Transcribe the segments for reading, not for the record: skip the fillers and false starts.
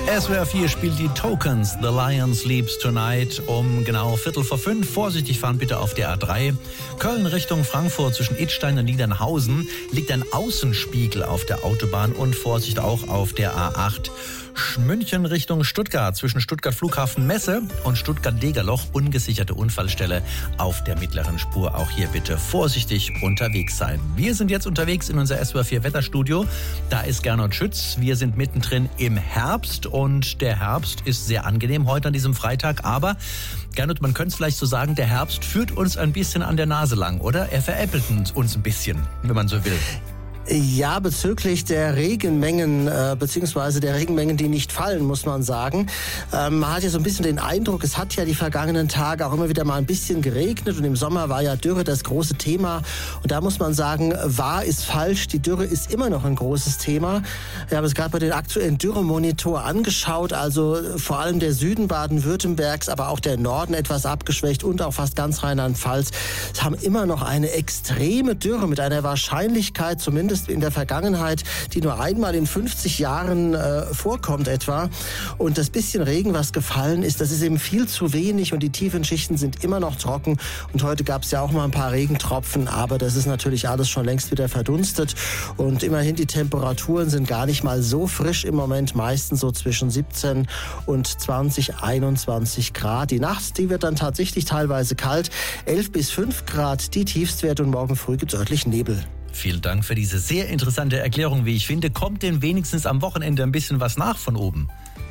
SWR 4 spielt die Tokens, The Lion Sleeps Tonight, um genau 4:45. Vorsichtig fahren bitte auf der A3. Köln Richtung Frankfurt zwischen Idstein und Niedernhausen liegt ein Außenspiegel auf der Autobahn und Vorsicht auch auf der A8. München Richtung Stuttgart zwischen Stuttgart Flughafen Messe und Stuttgart-Degerloch ungesicherte Unfallstelle auf der mittleren Spur. Auch hier bitte vorsichtig unterwegs sein. Wir sind jetzt unterwegs in unser SWR 4 Wetterstudio. Da ist Gernot Schütz. Wir sind mittendrin im Herbst und der Herbst ist sehr angenehm heute an diesem Freitag. Aber Gernot, man könnte es vielleicht so sagen, der Herbst führt uns ein bisschen an der Nase lang, oder? Er veräppelt uns ein bisschen, wenn man so will. Ja, bezüglich der Regenmengen, beziehungsweise der Regenmengen, die nicht fallen, muss man sagen. Man hat ja so ein bisschen den Eindruck, es hat ja die vergangenen Tage auch immer wieder mal ein bisschen geregnet und im Sommer war ja Dürre das große Thema. Und da muss man sagen, wahr ist falsch, die Dürre ist immer noch ein großes Thema. Wir haben es gerade bei den aktuellen Dürremonitor angeschaut, also vor allem der Süden Baden-Württembergs, aber auch der Norden etwas abgeschwächt und auch fast ganz Rheinland-Pfalz. Es haben immer noch eine extreme Dürre mit einer Wahrscheinlichkeit, zumindest in der Vergangenheit, die nur einmal in 50 Jahren vorkommt etwa. Und das bisschen Regen, was gefallen ist, das ist eben viel zu wenig und die tiefen Schichten sind immer noch trocken. Und heute gab es ja auch mal ein paar Regentropfen, aber das ist natürlich alles schon längst wieder verdunstet. Und immerhin, die Temperaturen sind gar nicht mal so frisch im Moment, meistens so zwischen 17 und 20, 21 Grad. Die Nacht, die wird dann tatsächlich teilweise kalt, 11 bis 5 Grad die Tiefstwerte und morgen früh gibt es örtlich Nebel. Vielen Dank für diese sehr interessante Erklärung, wie ich finde. Kommt denn wenigstens am Wochenende ein bisschen was nach von oben?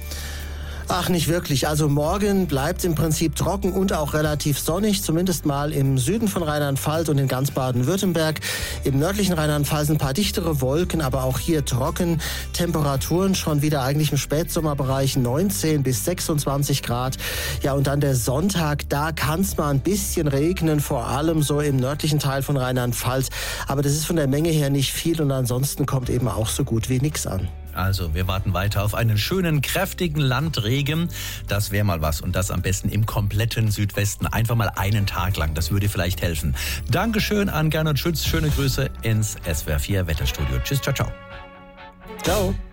Ach, nicht wirklich. Also morgen bleibt im Prinzip trocken und auch relativ sonnig, zumindest mal im Süden von Rheinland-Pfalz und in ganz Baden-Württemberg. Im nördlichen Rheinland-Pfalz ein paar dichtere Wolken, aber auch hier trocken. Temperaturen schon wieder eigentlich im Spätsommerbereich 19 bis 26 Grad. Ja, und dann der Sonntag, da kann es mal ein bisschen regnen, vor allem so im nördlichen Teil von Rheinland-Pfalz. Aber das ist von der Menge her nicht viel und ansonsten kommt eben auch so gut wie nichts an. Also, wir warten weiter auf einen schönen, kräftigen Landregen. Das wäre mal was und das am besten im kompletten Südwesten. Einfach mal einen Tag lang, das würde vielleicht helfen. Dankeschön an Gernot Schütz, schöne Grüße ins SWR 4 Wetterstudio. Tschüss, ciao, ciao. Ciao.